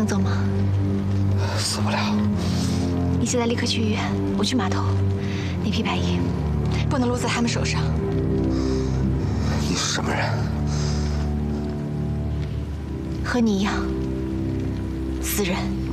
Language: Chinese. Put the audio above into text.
走吗？ 死不了。 你现在立刻去医院，我去码头。那批白银不能落在他们手上。 你是什么人？ 和你一样，死人。